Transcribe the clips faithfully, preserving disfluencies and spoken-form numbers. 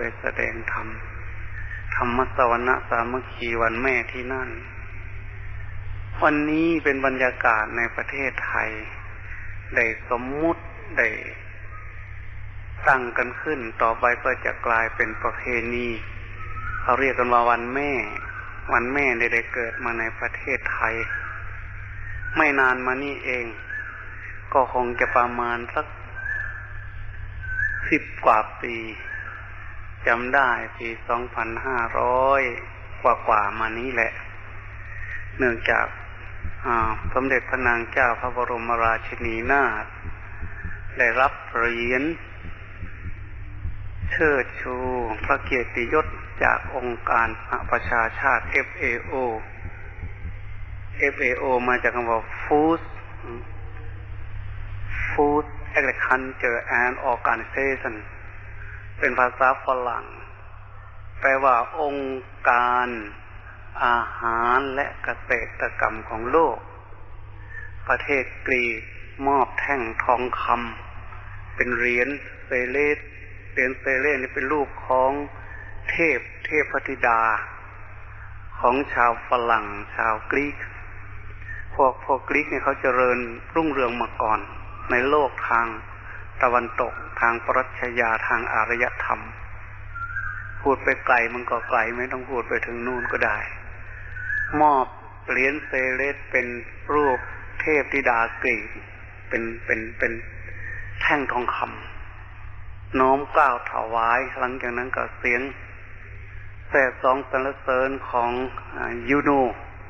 แสดงธรรมธรรมสวนะสามัคคีวันแม่ที่นั่นวันนี้เป็นบรรยากาศในประเทศไทยได้สมมุติได้ตั้งกันขึ้นต่อไปก็จะกลายเป็นประเพณีเขาเรียกกันว่าวันแม่วันแม่ได้ได้เกิดมาในประเทศไทยไม่นานมานี่เองก็คงจะประมาณสักสิบกว่าปีจำได้ปีสองพันห้าร้อยกว่ากว่ามานี้แหละเนื่องจากสมเด็จพระนางเจ้าพระบรมราชินีนาถได้รับเหรียญเชิดชูพระเกียรติยศจากองค์การสหประชาชาติ เอฟ เอ โอ เอฟ เอ โอ มาจากคำว่า Food Food Agriculture and Organization เป็นภาษาฝรั่งแปลว่าองค์การอาหารและเกษตรกรรมของโลกประเทศกรีกมอบแท่งทองคำเป็นเหรียญเซเลสเหรียญเซเลสนี่เป็นรูปของเทพเทพธิดาของชาวฝรั่งชาวกรีกพวกพวกกรีกเนี่ยเขาเจริญรุ่งเรืองมาก่อนในโลกทางตะวันตกทางปรัชญาทางอารยธรรมพูดไปไกลมันก็ไกลไม่ต้องพูดไปถึงนู่นก็ได้มอบเหรียญเซเลสเป็นรูปเทพธิดากรีกเป็นเป็นเป็นแท่งทองคำน้อมกล่าวถวายหลังจากนั้นก็เสียงแสดสองสรรเสริญของยูโน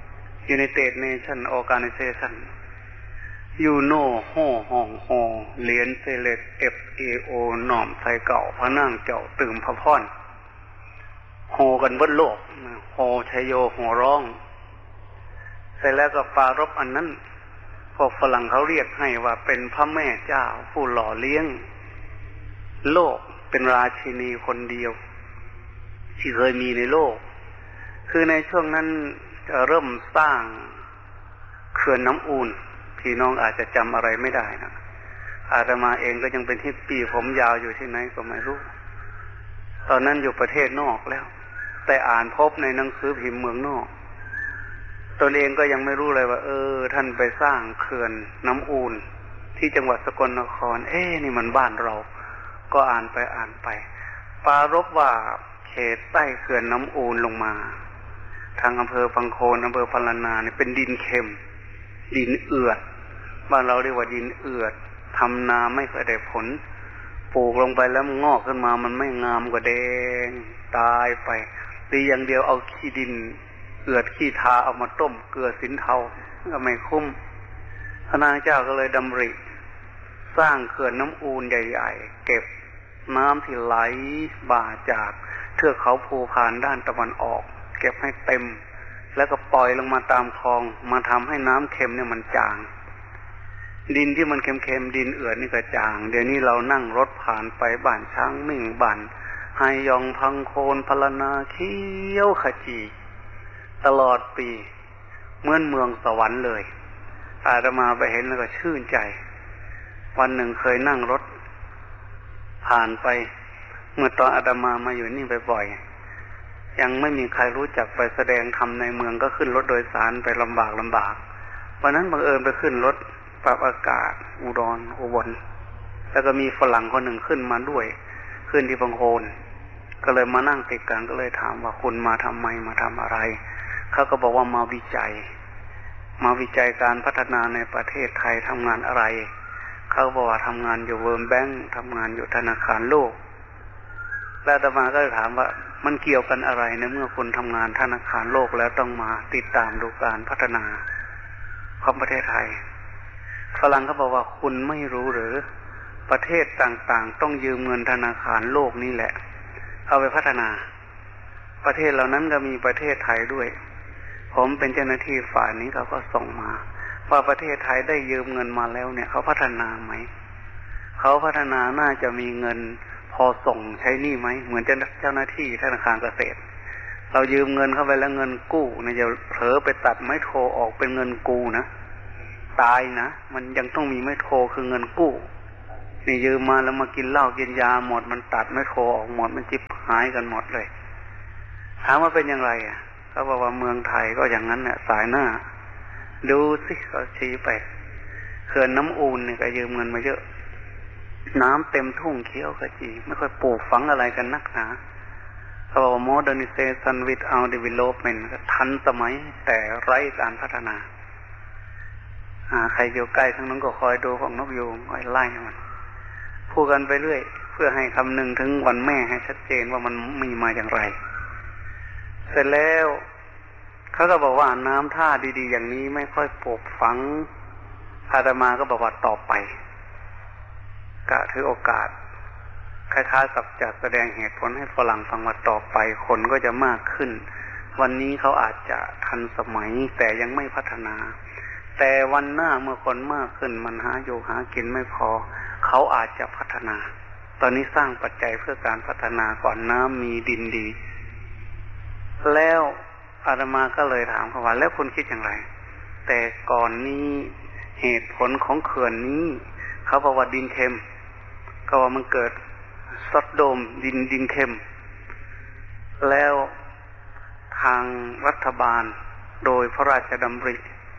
United Nation Organization ยูโนโห่ห้องโฮเหรียญเซเลส เอฟ เอ โอ น้อมใส่เก่าพระนางเจ้าตื่มพระพรโห่กันเบิดโลกโห่ชัยโยโห่ร้องเสร็จแล้วก็ปรารภอันนั้นพวกฝรั่งเขาเรียกให้ว่าเป็นพระแม่เจ้าผู้หล่อเลี้ยงโลกเป็นราชินีคนเดียวที่เคยมีในโลกคือในช่วงนั้นจะเริ่มสร้างเขื่อนน้ำอูนพี่น้องอาจจะจำอะไรไม่ได้นะอาตมาเองก็ยังเป็นฮิปปี้ผมยาวอยู่ที่ไหนก็ไม่รู้ตอนนั้นอยู่ประเทศนอกแล้วแต่อ่านพบในหนังสือพิมพ์เมืองนอกตนเองก็ยังไม่รู้เลยว่าเออท่านไปสร้างเขื่อนน้ำอูนที่จังหวัดสกลนครเอ๊ะนี่มันบ้านเราก็อ่านไปอ่านไปปรารภว่าเขตใต้เขื่อนน้ำอูนลงมาทางอำเภอพังโคนอำเภอพารานาเนี่ยเป็นดินเค็มดินเอือดบ้านเราเรียกว่าดินเอือดทำนาไม่ค่อยได้ผลปลูกลงไปแล้วงอกขึ้นมามันไม่งามก็แดงตายไปดีอย่างเดียวเอาขี้ดินเอือดขี้ทาเอามาต้มเกลือสินเทาก็ไม่คุ้มพระนางเจ้าก็เลยดำริสร้างเขื่อนน้ำอูนใหญ่ๆเก็บน้ำที่ไหลบ่าจากเทือกเขาภูพานด้านตะวันออกเก็บให้เต็มแล้วก็ปล่อยลงมาตามคลองมาทำให้น้ำเค็มเนี่ยมันจางดินที่มันเค็มๆดินเอือดนี่ก็จางเดี๋ยวนี้เรานั่งรถผ่านไปบ้านช้างมิ่งบ้านไฮยองพังโคนพารานาเขียวขจีตลอดปีเหมือนเมืองสวรรค์เลยอาตมาไปเห็นแล้วก็ชื่นใจวันหนึ่งเคยนั่งรถผ่านไปเมื่อตอนอาตมามาอยู่นี่บ่อยๆยังไม่มีใครรู้จักไปแสดงธรรมในเมืองก็ขึ้นรถโดยสารไปลำบากลำบากวันนั้นบังเอิญไปขึ้นรถปรับอากาศอุดรอุบลแล้วก็มีฝรั่งคนหนึ่งขึ้นมาด้วยขึ้นที่พังโคนก็เลยมานั่งติดกันก็เลยถามว่าคุณมาทำไมมาทำอะไรเขาก็บอกว่ามาวิจัยมาวิจัยการพัฒนาในประเทศไทยทำงานอะไรเขาบอกว่าทำงานอยู่เวิร์ลด์แบงค์ทำงานอยู่ธนาคารโลกแล้วอาตมาก็ถามว่ามันเกี่ยวกันอะไรในเมื่อคุณทำงานธนาคารโลกแล้วต้องมาติดตามดูการพัฒนาของประเทศไทยฝรั่งเขาบอกว่าคุณไม่รู้หรือประเทศต่างๆต้องยืมเงินธนาคารโลกนี่แหละเอาไปพัฒนาประเทศเหล่านั้นก็มีประเทศไทยด้วยผมเป็นเจ้าหน้าที่ฝ่ายนี้เขาก็ส่งมาว่าประเทศไทยได้ยืมเงินมาแล้วเนี่ยเขาพัฒนาไหมเขาพัฒนาน่าจะมีเงินพอส่งใช้หนี้ไหมเหมือนเจ้าหน้าที่ธนาคารเกษตรเรายืมเงินเข้าไปแล้วเงินกู้เนี่ยจะเผลอไปตัดไม้โทออกเป็นเงินกู้นะตายนะมันยังต้องมีไม้โทคือเงินกู้นี่ยืมมาแล้วมากินเหล้ากินยาหมดมันตัดไม่โคออกหมดมันจิบหายกันหมดเลยถามว่าเป็นอย่างไรอ่ะเขาบอกว่าเมืองไทยก็อย่างนั้นเนี่ยสายหน้าดูสิเขาชี้ไปเขื่อนน้ำอูนเนี่ยก็ยืมเงินมาเยอะน้ำเต็มทุ่งเขียวขจีไม่ค่อยปลูกฝังอะไรกันนักหนาเขาบอกว่า modernization without development ทันสมัยแต่ไร้การพัฒนาใครอยู่ใกล้ทั้งนั้นก็คอยดูของนกยูงคอยไล่มันพูดกันไปเรื่อยเพื่อให้คำนึงถึงวันแม่ให้ชัดเจนว่ามันมีมาอย่างไรเสร็จแล้วเขาก็บอกว่าน้ำท่าดีๆอย่างนี้ไม่ค่อยปลูกฝังอาตมาก็บอกว่าต่อไปกะถือโอกาสคล้ายๆกับจะแสดงเหตุผลให้ฝรั่งฟังว่าต่อไปคนก็จะมากขึ้นวันนี้เขาอาจจะทันสมัยแต่ยังไม่พัฒนาแต่วันหน้าเมื่อคนมากขึ้นมันหาอยู่หากินไม่พอเขาอาจจะพัฒนาตอนนี้สร้างปัจจัยเพื่อการพัฒนาก่อนน้ำมีดินดีแล้วอาตมาก็เลยถามเขาว่าแล้วคุณคิดอย่างไรแต่ก่อนนี้เหตุผลของเขื่อนนี้เขาบอกว่าดินเค็มก็ว่ามันเกิดซอดโดมดินดินเค็มแล้วทางรัฐบาลโดยพระราชดำริ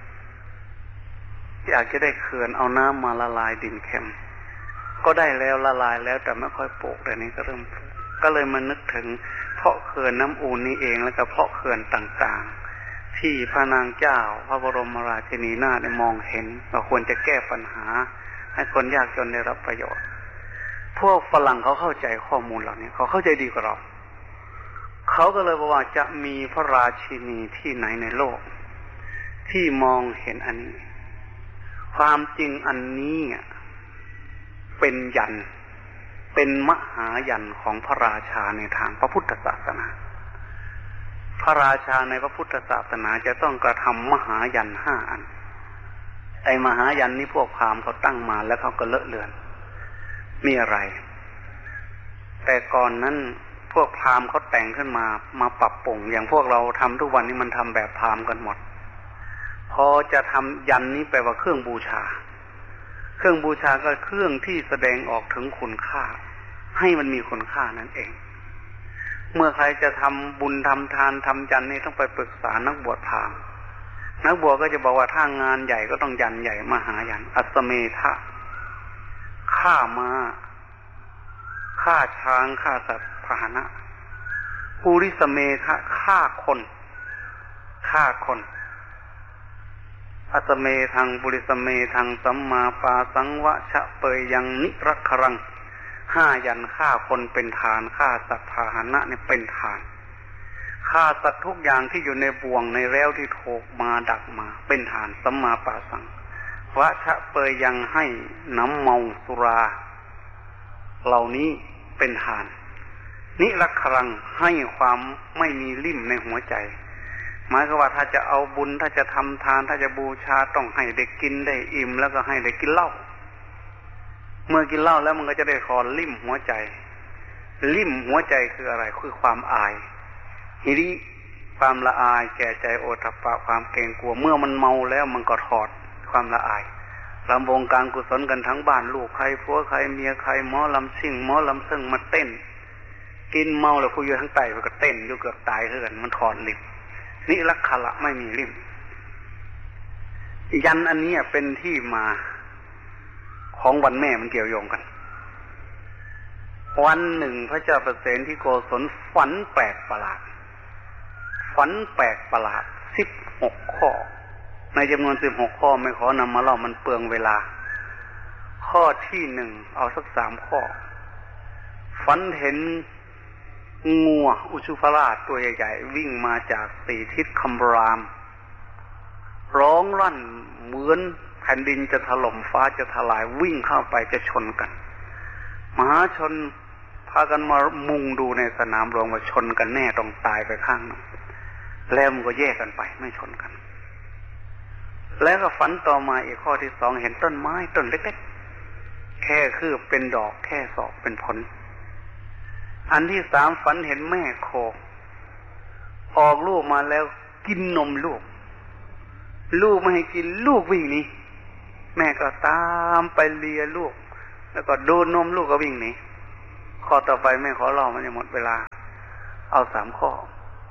อยากจะได้เขื่อนเอาน้ำมาละลายดินเค็มก็ได้แล้วละลายแล้วแต่ไม่ค่อยปลูกแต่นี้ก็เริ่มก็เลยมานึกถึงเพราะเขื่อนน้ำอูนนี้เองแล้วก็เพราะเขื่อนต่างๆที่พระนางเจ้าพระบรมราชินีนาถได้มองเห็นว่าควรจะแก้ปัญหาให้คนยากจนได้รับประโยชน์พวกฝรั่งเขาเข้าใจข้อมูลเหล่านี้เขาเข้าใจดีกว่าเราเขาก็เลยบอกว่าจะมีพระราชินีที่ไหนในโลกที่มองเห็นอันนี้ความจริงอันนี้เป็นยันเป็นมหายันของพระราชาในทางพระพุทธศาสนาพระราชาในพระพุทธศาสนาจะต้องกระทำมหายันห้าอันไอ้มหายันนี้พวกพราหมณ์เขาตั้งมาแล้วเขาก็เลอะเลือนมีอะไรแต่ก่อนนั้นพวกพราหมณ์เขาแต่งขึ้นมามาปรับปรุงอย่างพวกเราทำทุกวันนี้มันทำแบบพราหมณ์กันหมดพอจะทำยันนี้แปลว่าเครื่องบูชาเครื่องบูชาก็เครื่องที่แสดงออกถึงคุณค่าให้มันมีคุณค่านั่นเองเมื่อใครจะทำบุญทำทานทำยันนี่ต้องไปปรึกษานักบวชพราหมณ์นักบวชก็จะบอกว่าถ้างานใหญ่ก็ต้องยันใหญ่มหายันอัสเมทะฆ่ามาฆ่าช้างฆ่าสัตว์พาหนะปุริสเมทะฆ่าคนฆ่าคนอัสเมทังปุริสเมทังสัมมาปาสังวะชะเปยยังนิรักขรังห้ายันฆ่าคนเป็นทานฆ่าสัตว์พาหนะเนี่ยเป็นทานฆ่าสัตว์ทุกอย่างที่อยู่ในบ่วงในแล้วที่ถูกมาดักมาเป็นทานสัมมาปาสังวะชะเปยยังให้น้ำเมาสุราเหล่านี้เป็นทานนิรักขรังให้ความไม่มีลิ่มในหัวใจหมายก็ว่าถ้าจะเอาบุญถ้าจะทำทานถ้าจะบูชาต้องให้ได้กินได้อิ่มแล้วก็ให้ได้กินเหล้าเมื่อกินเหล้าแล้วมันก็จะได้คลอนลิ่มหัวใจลิ่มหัวใจคืออะไรคือความอายหิริความละอายแก่ใจโอทัปปะความเกรงกลัวเมื่อมันเมาแล้วมันก็ถอดความละอายลำวงการกุศลกันทั้งบ้านลูกใครผัวใครเมียใครหมอลำซิ่งหมอลำซึ่งมาเต้นกินเมาแล้วผู้อยู่ทั้งไตมันก็เต้นอยู่เกือบตายเหือนมันถอดลิ่มนิรักขละไม่มีลิ่มยันอันนี้เป็นที่มาของวันแม่มันเกี่ยวโยงกันวันหนึ่งพระเจ้าประเสนที่โกศลฝันแปลกประหลาดฝันแปลกประหลาดสิบหกข้อในจำนวนสิบหกข้อไม่ขอนำมาเล่ามันเปลืองเวลาข้อที่หนึ่งเอาสักสามข้อฝันเห็นงัวอุชุพราชตัวใหญ่ๆวิ่งมาจากสี่ทิศคำรามร้องรั่นเหมือนแผ่นดินจะถล่มฟ้าจะทลายวิ่งเข้าไปจะชนกันมหาชนพากันมามุงดูในสนามหลวงว่าชนกันแน่ต้องตายไปข้างนึงแล้วมันก็แยกกันไปไม่ชนกันแล้วก็ฝันต่อมาอีกข้อที่สองเห็นต้นไม้ต้นเล็กๆแค่คือเป็นดอกแค่ศอกเป็นผลอันที่สามฝันเห็นแม่โคออกลูกมาแล้วกินนมลูกลูกไม่ให้กินลูกวิ่งหนีแม่ก็ตามไปเลียลูกแล้วก็ดูนมลูกก็วิ่งหนีข้อต่อไปไม่ขอเล่ามันจะหมดเวลาเอาสามข้อ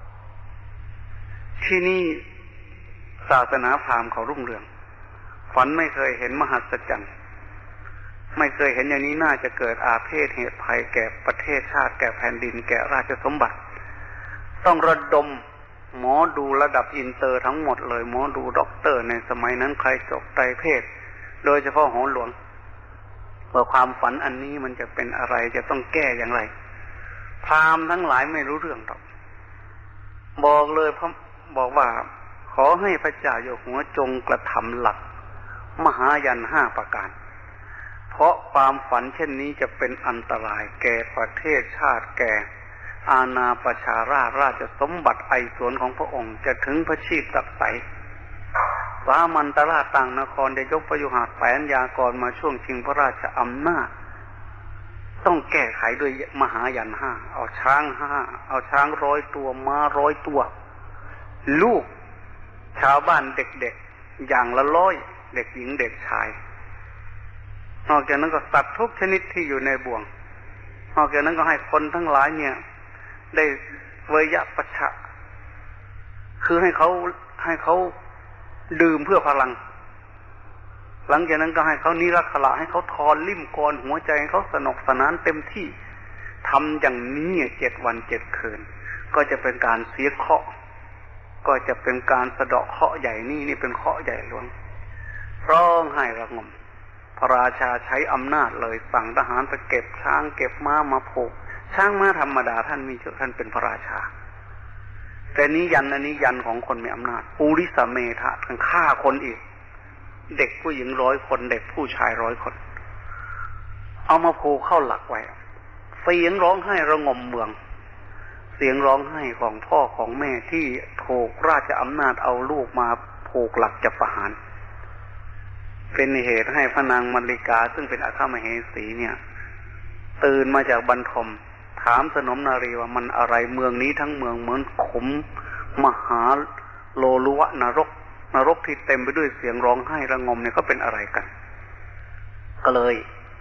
ที่นี่ศาสนาพราหมณ์เขารุ่งเรืองฝันไม่เคยเห็นมหัศจรรย์ไม่เคยเห็นอย่างนี้น่าจะเกิดอาเพศเหตุภัยแก่ประเทศชาติแก่แผ่นดินแก่ราชสมบัติต้องระดมหมอดูระดับอินเตอร์ทั้งหมดเลยหมอดูด็อกเตอร์ในสมัยนั้นใครจบไตรเพศโดยเฉพาะหอหลวงว่าความฝันอันนี้มันจะเป็นอะไรจะต้องแก้อย่างไรพราหมณ์ทั้งหลายไม่รู้เรื่องหรอกบอกเลยเพราะบอกว่าขอให้พระเจ้าอยู่หัวจงกระทำหลักมหายันห้าประการเพราะความฝันเช่นนี้จะเป็นอันตรายแก่ประเทศชาติแก่อาณาประชาราษฎร์ราชสมบัติไอสวนของพระองค์จะถึงพระชีพตักไสสามัญตราชต่างนครจะยกพยุหาแผนยากรมาช่วงชิงพระราชอำนาจต้องแก้ไขด้วยมหายันห้าเอาช้างห้าเอาช้างร้อยตัวม้าร้อยตัวลูกชาวบ้านเด็กๆอย่างละร้อยเด็กหญิงเด็กชายนอกจากนั้นก็สัตว์ทุกชนิดที่อยู่ในบ่วงนอกจากนั้นก็ให้คนทั้งหลายเนี่ยได้เวยปัชชะคือให้เขาให้เขาดื่มเพื่อพลังหลังจากนั้นก็ให้เขานิรักขละให้เขาทอนลิ่มกรหัวใจให้เขาสนุกสนานเต็มที่ทำอย่างนี้เจ็ดวันเจ็ดคืนก็จะเป็นการเสียเคราะห์ก็จะเป็นการสะเดาะเคราะห์ใหญ่นี่นี่เป็นเคราะห์ใหญ่หลวงร้องไห้ระงมพระราชาใช้อำนาจเลยสั่งทหารไปเก็บช้างเก็บม้ามาผูกช้างม้าธรรมดาท่านมีเจ้าท่านเป็นพระราชาแต่นี้ยันอันนี้ยันของคนมีอำนาจปุริสเมธะทั้งฆ่าคนอีกเด็กผู้หญิงร้อยคนเด็กผู้ชายร้อยคนเอามาผูกเข้าหลักไว้เสียงร้องไห้ระงมเมืองเสียงร้องไห้ของพ่อของแม่ที่ถูกราชอำนาจเอาลูกมาผูกหลักจะประหารเป็นเหตุให้พระนางมัลลิกาซึ่งเป็นอัครมเหสีเนี่ยตื่นมาจากบรรทมถามสนมนารีว่ามันอะไรเมืองนี้ทั้งเมืองเหมือนขุมมหาโลลุวะนรกนรกที่เต็มไปด้วยเสียงร้องไห้ระงมเนี่ยก็เป็นอะไรกันก็เลย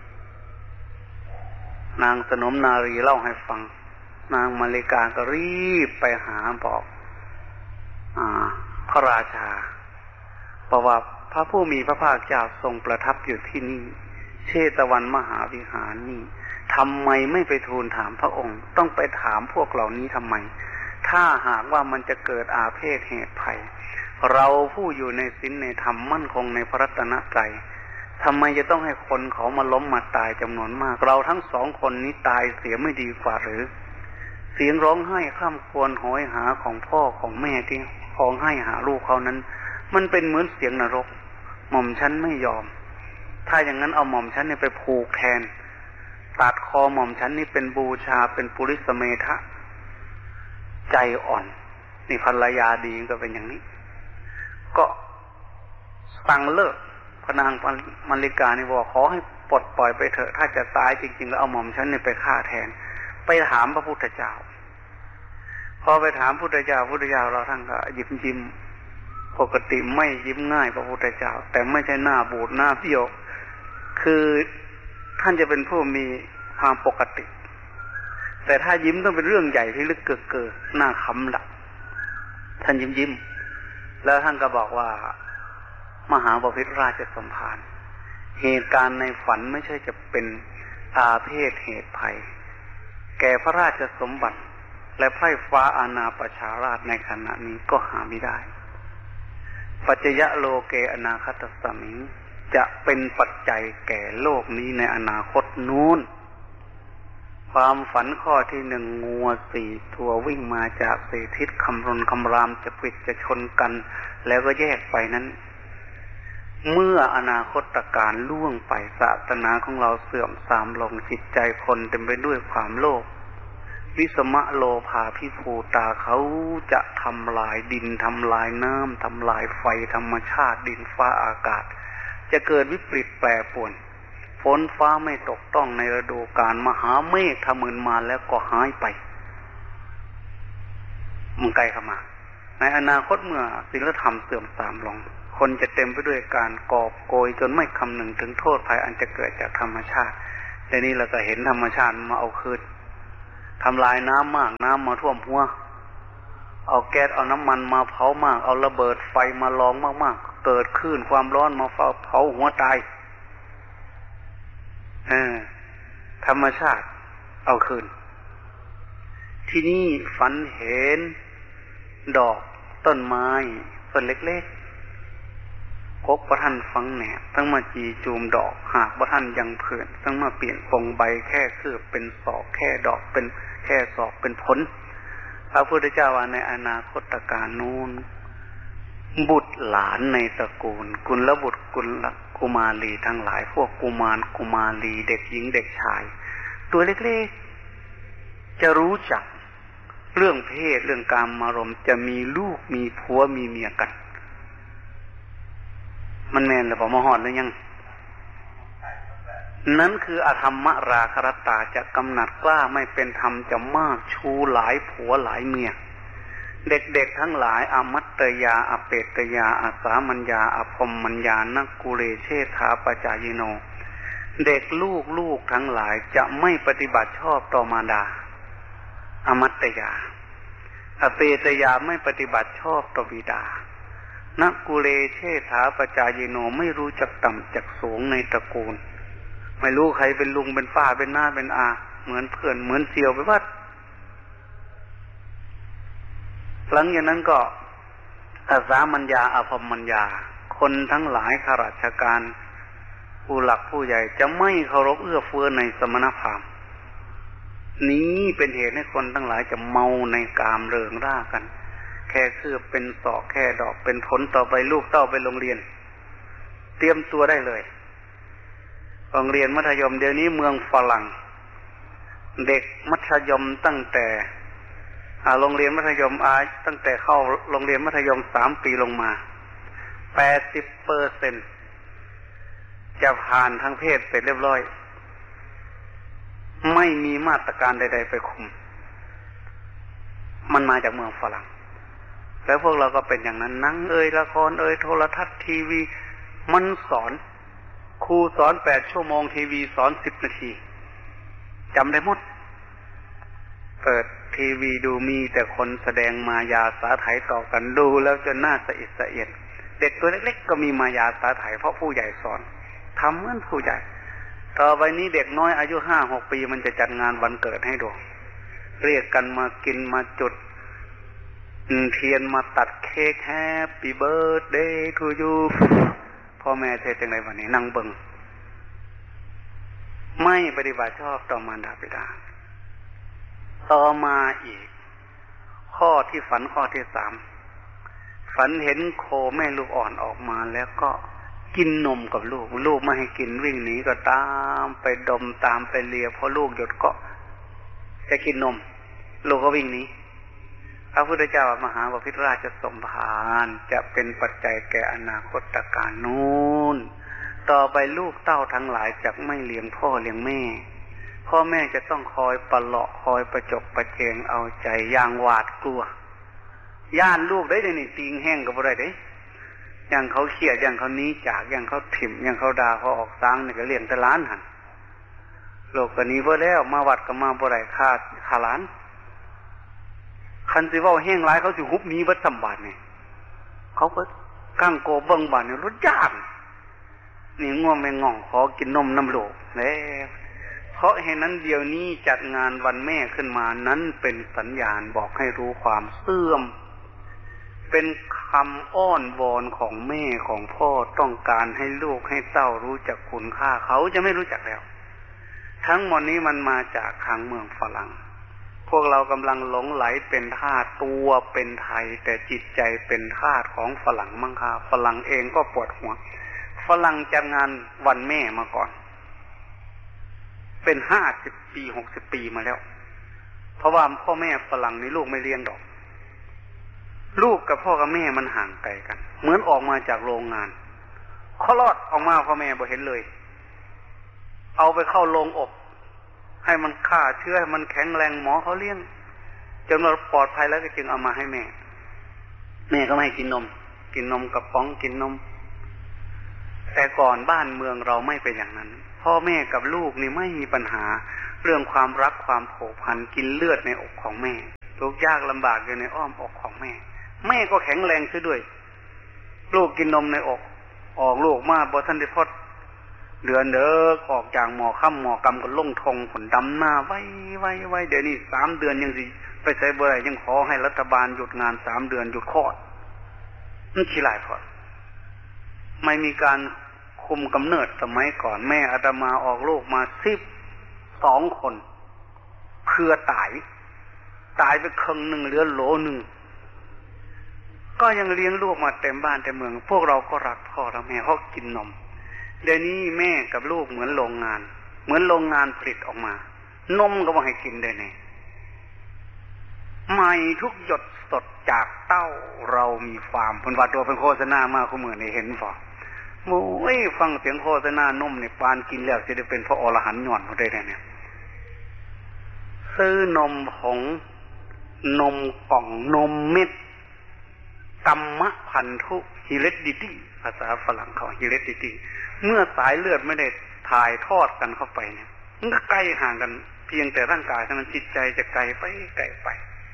นางสนมนารีเล่าให้ฟังนางมัลลิกาก็รีบไปหาบอกอ่าพระราชาบอกว่าพระผู้มีพระภาคเจ้าทรงประทับอยู่ที่นี่เชตวันมหาวิหารนี่ทำไมไม่ไปทูลถามพระองค์ต้องไปถามพวกเหล่านี้ทำไมถ้าหากว่ามันจะเกิดอาเพศเหตุภัยเราผู้อยู่ในศีลในธรรมมั่นคงในพระรัตนตรัยทำไมจะต้องให้คนเขามาล้มมาตายจำนวนมากเราทั้งสองคนนี้ตายเสียไม่ดีกว่าหรือเสียงร้องไห้ข้ามควรโหยหาของพ่อของแม่ที่ร้องไห้หาลูกเขานั้นมันเป็นเหมือนเสียงนรกหม่อมฉันไม่ยอมถ้าอย่างนั้นเอาหม่อมฉันเนี่ยไปผูกแทนตัดคอหม่อมฉันนี่เป็นบูชาเป็นปุริสเมธะใจอ่อนนี่ภรรยาดีก็เป็นอย่างนี้ก็สั่งเลิกพระนางมัลลิกานี่บอกขอให้ปลดปล่อยไปเถอะถ้าจะตายจริงๆแล้วเอาหม่อมฉันเนี่ยไปฆ่าแทนไปถามพระพุทธเจ้าพอไปถามพุทธเจ้าพุทธเจ้าเราท่านก็ยิ้มยิ้มปกติไม่ยิ้มง่ายพระพุทธเจ้าแต่ไม่ใช่หน้าบูดหน้าเบี้ยวคือท่านจะเป็นผู้มีความปกติแต่ถ้ายิ้มต้องเป็นเรื่องใหญ่ที่ลึกเกินเกินหน้าขำหลับท่านยิ้มยิ้มแล้วท่านก็บอกว่ามหาบพิตรราชสมภารเหตุการณ์ในฝันไม่ใช่จะเป็นอาเพศเหตุภัยแก่พระราชสมบัติและไพร่ฟ้าอาณาประชาราษฎร์ในขณะนี้ก็หาไม่ได้ปัจจยโลเกอนาคตสมิงจะเป็นปัจจัยแก่โลกนี้ในอนาคตนู้นความฝันข้อที่หนึ่งงัวสี่ตัววิ่งมาจากสี่ทิศคำรนคำรามจะปิดจะชนกันแล้วก็แยกไปนั้นเมื่ออนาคตการล่วงไปศาสนาของเราเสื่อมทรามลงจิตใจคนเต็มไปด้วยความโลภวิสมะโลภาภิภูตาเขาจะทำลายดินทำลายน้ำทำลายไฟธรรมชาติดินฟ้าอากาศจะเกิดวิปริตแปรปรวนฝนฟ้าไม่ตกต้องในฤดูกาลมหาเมฆทะมึนมาแล้วก็หายไปมันไกลเข้ามาในอนาคตเมื่อศีลธรรมเสื่อมทรามลงคคนจะเต็มไปด้วยการกอบโกยจนไม่คำนึงถึงโทษภัยอันจะเกิดจากธรรมชาติแต่นี่เราก็เห็นธรรมชาติมาเอาคืนทำลายน้ำมากน้ำมาท่วมหัวเอาแก๊สเอาน้ำมันมาเผามากเอาระเบิดไฟมาลองมากๆเกิดคลื่นความร้อนมาเผาหัวตายเออธรรมชาติเอาคืนที่นี่ฝันเห็นดอกต้นไม้ต้นเล็กๆกกประทันฟังแหนบทั้งมาจีจูมดอกหากประทันยังเผื่อนทั้งมาเปลี่ยนปงใบแค่คืบเป็นศอกแค่ดอกเป็นแค่ศอกเป็นผลพระพุทธเจ้าว่าในอนาคตการนู้นบุตรหลานในตระกูลกุลบุตรกุลกุมารีทั้งหลายพวกกุมารกุมารีเด็กหญิงเด็กชายตัวเล็กๆจะรู้จักเรื่องเพศเรื่องกามารมณ์จะมีลูกมีผัวมีเมียกันมันแม่นหรือเปล่ามาหอดหรือยังนั้นคืออธรรมราครตาจะกำหนัดกล้าไม่เป็นธรรมจะมากชูหลายผัวหลายเมียเด็กๆทั้งหลายอมัตตยาอเปตยาอาสามัญญาอภมมัญญานักกุเลเชธาปจายโนเด็กลูกลูกทั้งหลายจะไม่ปฏิบัติชอบต่อมารดาอมัตตยาอเปตยาไม่ปฏิบัติชอบต่อบิดานักกุเลเชธาปจายโนไม่รู้จักต่ำจักสูงในตระกูลไม่รู้ใครเป็นลุงเป็นป้าเป็นน้าเป็นอาเหมือนเพื่อนเหมือนเสี่ยวไปวัดหลังจากนั้นก็อาสามัญญาอภมมัญญาคนทั้งหลายข้าราชการผู้หลักผู้ใหญ่จะไม่เคารพเอื้อเฟื้อในสมณพราหมณ์นี้เป็นเหตุให้คนทั้งหลายจะเมาในกามเริงร่ากันแค่คืบเป็นศอกแค่ดอกเป็นผลต่อไปลูกเต้าไปโรงเรียนเตรียมตัวได้เลยโรงเรียนมัธยมเดี๋ยวนี้เมืองฝรั่งเด็กมัธยมตั้งแต่อ่าโรงเรียนมัธยมอาตั้งแต่เข้าโรงเรียนมัธยมสามปีลงมา แปดสิบเปอร์เซ็นต์ จะผ่านทางเพศเสร็จเรียบร้อยไม่มีมาตรการใดๆไปคุมมันมาจากเมืองฝรั่งแล้วพวกเราก็เป็นอย่างนั้นหนังเอ่ยละครเอ่ยโทรทัศน์ทีวีมันสอนครูสอนแปดชั่วโมงทีวีสอนสิบนาทีจำได้หมดเปิดทีวีดูมีแต่คนแสดงมายาสาไถต่อกันดูแล้วจนน่าสะอิดสะเอียนเด็กตัวเล็กๆก็มีมายาสาไถเพราะผู้ใหญ่สอนทำเหมือนผู้ใหญ่ต่อไปนี้เด็กน้อยอายุห้าหกปีมันจะจัดงานวันเกิดให้ดูเรียกกันมากินมาจุดเทียนมาตัดเค้กแฮปปี้เบิร์ธเดย์ทูยูพ่อแม่เทศจังไรวันนี้นั่งเบิ่งไม่ปฏิบัติชอบต่อมารดาบิดาต่อมาอีกข้อที่ฝันข้อที่สามฝันเห็นโคแม่ลูกอ่อนออกมาแล้วก็กินนมกับลูกลูกไม่ให้กินวิ่งหนีก็ตามไปดมตามไปเลียพอลูกหยุดก็จะกินนมลูกก็วิ่งหนีพระพุทธเจ้ามหาบพิตรราชสมภารจะเป็นปัจจัยแก่อนาคตการนู้นต่อไปลูกเต้าทั้งหลายจะไม่เลี้ยงพ่อเลี้ยงแม่พ่อแม่จะต้องคอยปะเลาะคอยประจบประเจงเอาใจอย่างหวาดกลัวย่านลูกได้เลยนี่ตีงแห้งกับอะไรได้อย่างเขาเขี่ยอย่างเขานี้จากอย่างเขาถิ่มอย่างเขาด่าเขาออกซ้างนี่ก็เลี้ยงแต่ล้านหันโลกก็นี้เพื่อแล้วมาวัดก็มาบ่ได้ค่าค่าล้านคันสิว่าแห้งร้ายเขาสิฮุบนี้วัดสมบัตินี่เขาก็ข้างโกเบิ้งบ้านนี่รถยากนี่ง่วงไม่ง่องขอกินนมน้ำโลกแล้วเพราะเหตุนั้นเดี๋ยวนี้จัดงานวันแม่ขึ้นมานั้นเป็นสัญญาณบอกให้รู้ความเสื่อมเป็นคำอ้อนวอนของแม่ของพ่อต้องการให้ลูกให้เต้ารู้จักคุณค่าเขาจะไม่รู้จักแล้วทั้งหมดนี้มันมาจากทางเมืองฝรั่งพวกเรากำลังหลงไหลเป็นทาสตัวเป็นไทยแต่จิตใจเป็นทาสของฝรั่งมั่งค่ะฝรั่งเองก็ปวดหัวฝรั่งจัดงานวันแม่มาก่อนเป็นห้าสิบปีหกสิบปีมาแล้วเพราะว่าพ่อแม่ฝรั่งนี่ลูกไม่เลี้ยงดอกลูกกับพ่อกับแม่มันห่างไกลกันเหมือนออกมาจากโรงงานคลอดออกมาพ่อแม่บ่เห็นเลยเอาไปเข้าโรงอบให้มันฆ่าเชื้อให้มันแข็งแรงหมอเขาเลี้ยงจนเราปลอดภัยแล้วก็จึงเอามาให้แม่แม่ก็ไม่ให้กินนมกินนมกระป๋องกินนมแต่ก่อนบ้านเมืองเราไม่เป็นอย่างนั้นพ่อแม่กับลูกนี่ไม่มีปัญหาเรื่องความรักความผูกพันกินเลือดในอกของแม่ทุกข์ยากลำบากอยู่ในอ้อมอกของแม่แม่ก็แข็งแรงซะด้วยลูกกินนมในอกออกลูกมาบ่ทันได้พอดเดือนเด้อออกจากหมอค่ำหมอกำก็ลงทงผลดำหน้าไว้ไว้ไว้เดี๋ยวนี้สามเดือนยังสิไปใช้บ่ได้ยังขอให้รัฐบาลหยุดงานสามเดือนหยุดคลอดมันขี้หลายพอดไม่มีการคุมกำเนิดสมัยก่อนแม่อาตมาออกลูกมาสิบสองคนเพื่อตายตายไปครึ่งหนึ่งเหลือโหลหนึ่งก็ยังเลี้ยงลูกมาเต็มบ้านเต็มเมืองพวกเราก็รักพ่อรักแม่เพราะกินนมเดี๋ยวนี้แม่กับลูกเหมือนโรงงานเหมือนโรงงานผลิตออกมานมก็มาให้กินได้แน่ใหม่ทุกหยดสดจากเต้าเรามีฟาร์มเพิ่นว่าตัวเป็นโฆษณามาคู่มือนี่เห็นบ่โอ้ยฟังเสียงโฆษณานมนี่ปานกินแล้วสิได้เป็นพระอรหันต์ย้อนเฮาได้เนี่ยซื้อนมผงนมกล่องนมเม็ดกัมมะพันธุฮิเรดิตี้ภาษาฝรั่งเขาฮิเรดิตี้เมื่อสายเลือดไม่ได้ถ่ายทอดกันเข้าไปเนี่ยมันก็ใกล้ห่างกันเพียงแต่ร่างกายเท่านั้นจิตใจจะไกลไปไกลไป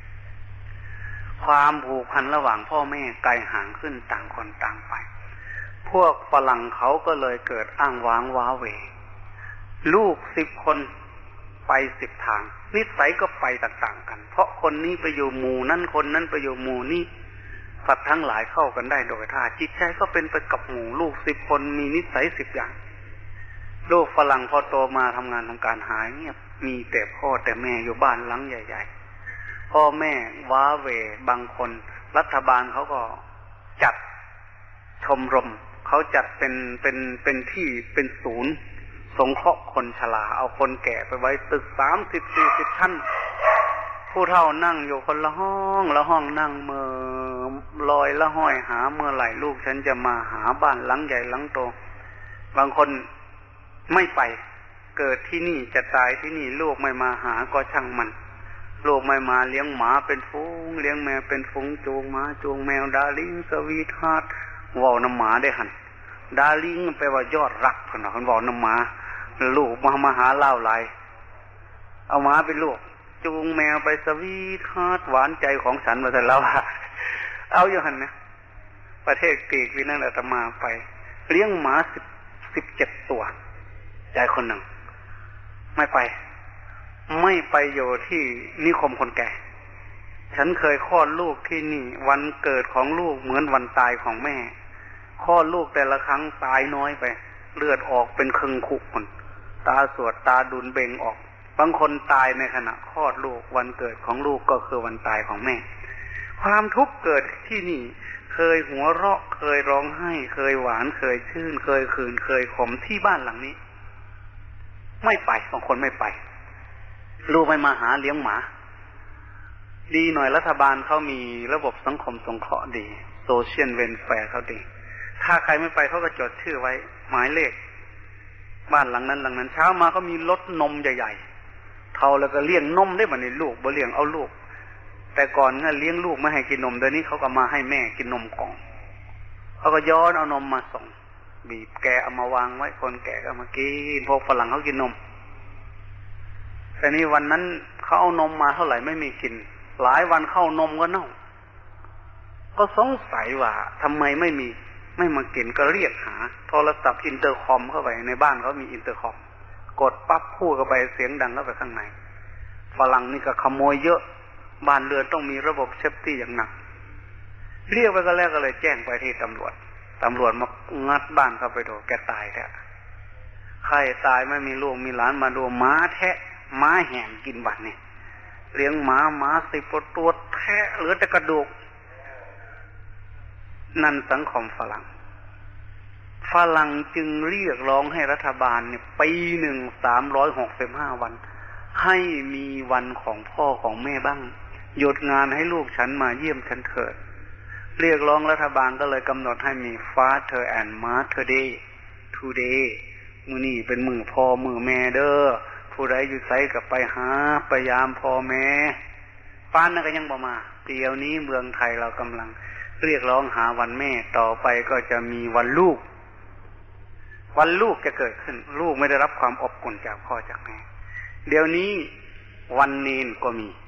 ความผูกพันระหว่างพ่อแม่ไกลห่างขึ้นต่างคนต่างไปพวกฝรั่งเขาก็เลยเกิดอ้างว้างว้าเหวลูกสิบคนไปสิบทางนิสัยก็ไปต่างๆกันเพราะคนนี้ไปอยู่หมู่นั้นคนนั้นไปอยู่หมู่นี้สัตว์ทั้งหลายเข้ากันได้โดยท่าจิตใจก็เป็นไปกับหมู่ลูกสิบคนมีนิสัยสิบอย่างลูกฝรั่งพอโตมาทำงานทำการหายเงียบมีแต่พ่อแต่แม่อยู่บ้านหลังใหญ่ๆพ่อแม่ว้าเหวบางคนรัฐบาลเขาก็จัดชมรมเขาจัดเป็นเป็นเป็นที่เป็นศูนย์สงเคราะห์คนชราเอาคนแก่ไปไว้ตึกสามสิบสี่สิบชั้นผู้เฒ่านั่งอยู่คนละห้องละห้องนั่งเมื่อลอยละห้อยหาเมื่อไหร่ลูกฉันจะมาหาบ้านหลังใหญ่หลังโตบางคนไม่ไปเกิดที่นี่จะตายที่นี่ลูกไม่มาหาก็ช่างมันลูกไม่มาเลี้ยงหมาเป็นฝูงเลี้ยงแมวเป็นฝูงจูงหมาจูงแมวดาริ่งสวีทฮาร์ทว่าวน้ำหมาได้หันดาริ่งแปลว่ายอดรักคนน่ะคนว่าวน้ำหมาลูกมามาหาเล่าไรเอาหมาเป็นลูกจูงแมวไปสวีทฮาร์ทหวานใจของฉันมาแต่แล้วเอาอยู่หันนะประเทศกรีกวินัยอาตมาไปเลี้ยงหมาสิบสิบเจ็ดตัวใจคนหนึ่งไม่ไปไม่ไปอยู่ที่นิคมคนแก่ฉันเคยคลอดลูกที่นี่วันเกิดของลูกเหมือนวันตายของแม่คลอดลูกแต่ละครั้งตายน้อยไปเลือดออกเป็นครึ่งคุกคนตาสวดตาดุลเบ่งออกบางคนตายในขณะคลอดลูกวันเกิดของลูกก็คือวันตายของแม่ความทุกข์เกิดที่นี่เคยหัวเราะเคยร้องไห้เคยหวานเคยชื่นเคยคืนเคยขมที่บ้านหลังนี้ไม่ไปบางคนไม่ไปลูกไม่มาหาเลี้ยงหมาดีหน่อยรัฐบาลเขามีระบบสังคมสงเคราะห์ดีโซเชียลเวนแฟร์เขาดีถ้าใครไม่ไปเขาก็จดชื่อไว้หมายเลขบ้านหลังนั้นหลังนั้นเช้ามาก็มีรถนมใหญ่ๆเท่าแล้วก็เลี้ยงนมได้บัดนี้ลูกบ่เลี้ยงเอาลูกแต่ก่อนเนี่ยเลี้ยงลูกไม่ให้กินนมเดี๋ยวนี้เขาก็มาให้แม่กินนมกล่องเขาก็ย้อนเอานมมาส่งบีบแกเอามาวางไว้คนแก่ก็มากินพวกฝรั่งเขากินนมแต่นี่วันนั้นเขาเอานมมาเท่าไหร่ไม่มีกินหลายวันเข้านมก็เน่าก็สงสัยว่าทำไมไม่มีไม่มากินก็เรียกหาโทรศัพท์อินเตอร์คอมเข้าไปในบ้านเขามีอินเตอร์คอมกดปั๊บพูดเข้าไปเสียงดังเข้าไปข้างในฝรั่งนี่ก็ขโมยเยอะบ้านเรือนต้องมีระบบเซฟตี้อย่างหนักเรียกไปก็แล้วก็เลยแจ้งไปที่ตำรวจตำรวจมางัดบ้านเข้าไปดูแกตายแล้วใครตายไม่มีลูกมีหลานมาดูม้าแทะม้าแห่งกินบัตรนี่เลี้ยงม้าม้าสิบตัวแทะเหลือแต่กระดูกนั่นสังคมฝรั่งฝรั่งจึงเรียกร้องให้รัฐบาลเนี่ยปีหนึ่งสามร้อยหกสิบห้าวันให้มีวันของพ่อของแม่บ้างหยุดงานให้ลูกฉันมาเยี่ยมฉันเถิดเรียกร้องรัฐบาลก็เลยกำหนดให้มี Father and Mother Day Today มื้อนี้เป็นมื้อพ่อมื้อแม่เด้อผู้ใดอยู่ไสก็ไปหาพยายามพ่อแม่ป้านนั่นก็ยังบ่มาเดี๋ยวนี้เมืองไทยเรากำลังเรียกร้องหาวันแม่ต่อไปก็จะมีวันลูกวันลูกจะเกิดขึ้นลูกไม่ได้รับความอบอุ่นจากพ่อจากแม่เดี๋ยวนี้วันเนนก็มี